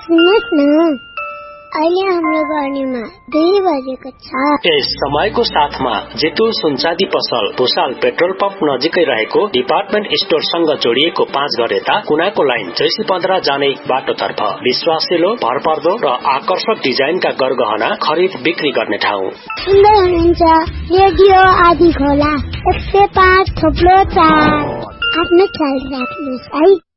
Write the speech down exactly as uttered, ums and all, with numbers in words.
सुन्नुहोस् न, अहिले हाम्रो गर्नेमा दुई बजेको छ। यस समयको साथमा जेतु सुनचाँदी पसल भुसाल पेट्रोल पम्प नजिकै रहेको डिपार्टमेन्ट स्टोरसँग जोडिएको पाँच घर यता कुनाको लाइन चैसी पन्ध्र जाने बाटोतर्फ विश्वासिलो, भरपर्दो र आकर्षक डिजाइनका गरगहना खरिद बिक्री गर्ने ठाउँ। सुन्दै हुनुहुन्छ रेडियो आदि खोला एक सय पाँच थोप्लो चार। आफ्नो ख्याल राख्नुहोस् है।